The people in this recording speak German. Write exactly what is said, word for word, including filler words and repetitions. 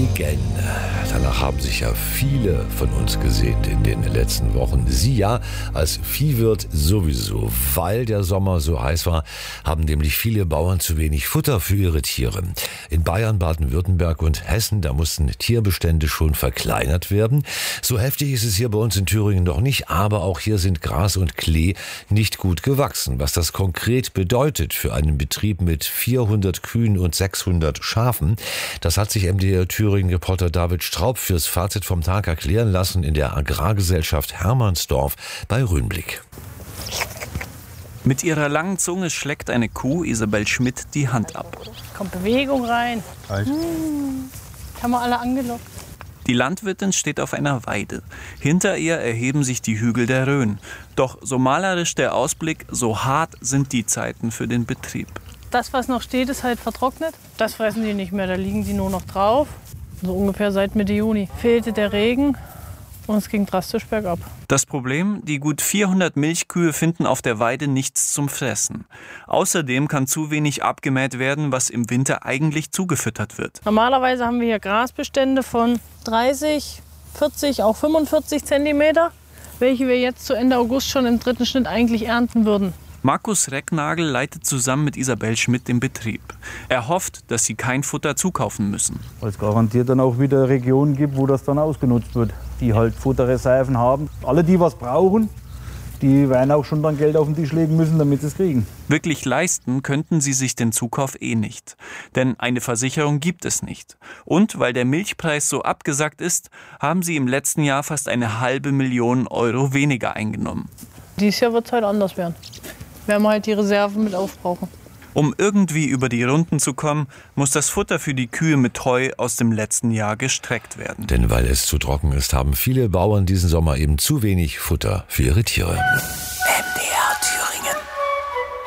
Regen. Danach haben sich ja viele von uns gesehnt in den letzten Wochen. Sie ja als Viehwirt sowieso. Weil der Sommer so heiß war, haben nämlich viele Bauern zu wenig Futter für ihre Tiere. In Bayern, Baden-Württemberg und Hessen, da mussten Tierbestände schon verkleinert werden. So heftig ist es hier bei uns in Thüringen noch nicht, aber auch hier sind Gras und Klee nicht gut gewachsen. Was das konkret bedeutet für einen Betrieb mit vierhundert Kühen und sechshundert Schafen, das hat sich M D R Thüringen-Reporter David Straub fürs Fazit vom Tag erklären lassen in der Agrargesellschaft Hermannsdorf bei Rühnblick. Mit ihrer langen Zunge schleckt eine Kuh Isabel Schmidt die Hand ab. Kommt Bewegung rein. Hm, haben wir alle angelockt. Die Landwirtin steht auf einer Weide. Hinter ihr erheben sich die Hügel der Rhön. Doch so malerisch der Ausblick, so hart sind die Zeiten für den Betrieb. Das, was noch steht, ist halt vertrocknet. Das fressen die nicht mehr, da liegen die nur noch drauf. So ungefähr seit Mitte Juni fehlte der Regen und es ging drastisch bergab. Das Problem, die gut vierhundert Milchkühe finden auf der Weide nichts zum Fressen. Außerdem kann zu wenig abgemäht werden, was im Winter eigentlich zugefüttert wird. Normalerweise haben wir hier Grasbestände von dreißig, vierzig, auch fünfundvierzig Zentimeter, welche wir jetzt zu Ende August schon im dritten Schnitt eigentlich ernten würden. Markus Recknagel leitet zusammen mit Isabel Schmidt den Betrieb. Er hofft, dass sie kein Futter zukaufen müssen. Weil es garantiert dann auch wieder Regionen gibt, wo das dann ausgenutzt wird, die halt Futterreserven haben. Alle, die was brauchen, die werden auch schon dann Geld auf den Tisch legen müssen, damit sie es kriegen. Wirklich leisten könnten sie sich den Zukauf eh nicht. Denn eine Versicherung gibt es nicht. Und weil der Milchpreis so abgesackt ist, haben sie im letzten Jahr fast eine halbe Million Euro weniger eingenommen. Dieses Jahr wird es halt anders werden. Werden wir halt die Reserven mit aufbrauchen. Um irgendwie über die Runden zu kommen, muss das Futter für die Kühe mit Heu aus dem letzten Jahr gestreckt werden. Denn weil es zu trocken ist, haben viele Bauern diesen Sommer eben zu wenig Futter für ihre Tiere.